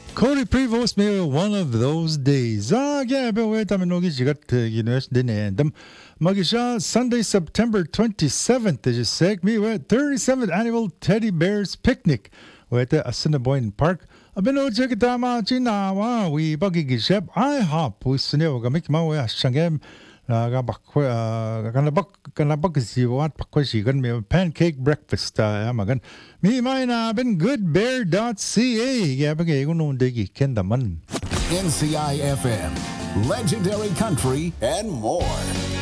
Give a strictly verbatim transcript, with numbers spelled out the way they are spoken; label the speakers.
Speaker 1: Corey Prevost may one of those days. Ah, yeah, but wait, I'm no you got you know, didn't end them. Magisha, Sunday, September twenty-seventh, is just sec me with thirty-seventh annual Teddy Bears Picnic. With the Assiniboine Park. I've been no check it out, Chinawa, we buggy gishep. I hop, we snew, make my way, Shangam. Kana bak kana bak si wat pakwashi kan me pancake breakfast amagan mi may na ben goodbear.ca ya bagay kuno degi kendaman
Speaker 2: N C I F M, legendary country and more.